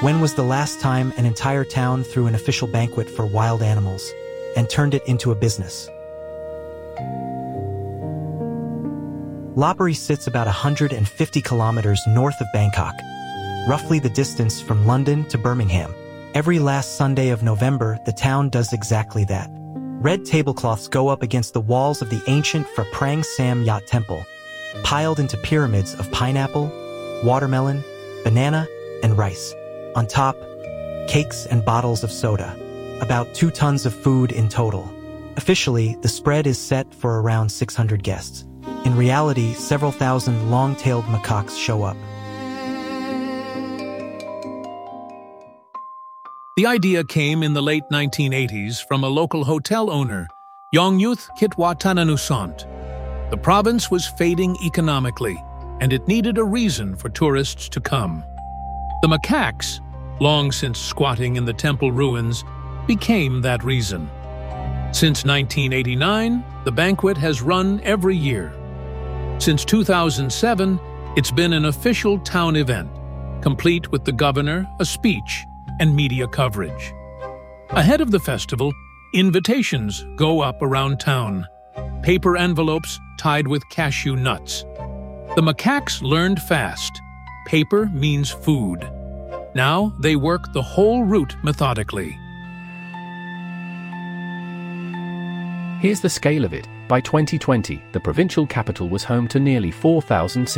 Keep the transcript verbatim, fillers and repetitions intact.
When was the last time an entire town threw an official banquet for wild animals and turned it into a business? Lopburi sits about one hundred fifty kilometers north of Bangkok, roughly the distance from London to Birmingham. Every last Sunday of November, the town does exactly that. Red tablecloths go up against the walls of the ancient Phra Prang Sam Yat Temple, piled into pyramids of pineapple, watermelon, banana, and rice. On top, cakes and bottles of soda. About two tons of food in total. Officially, the spread is set for around six hundred guests. In reality, several thousand long-tailed macaques show up. The idea came in the late nineteen eighties from a local hotel owner, Yongyuth Kitwatananusant. The province was fading economically, and it needed a reason for tourists to come. The macaques, long since squatting in the temple ruins, became that reason. Since nineteen eighty-nine, the banquet has run every year. Since two thousand seven, it's been an official town event, complete with the governor, a speech, and media coverage. Ahead of the festival, invitations go up around town, paper envelopes tied with cashew nuts. The macaques learned fast. Paper means food. Now they work the whole route methodically. Here's the scale of it. By twenty twenty, the provincial capital was home to nearly four thousand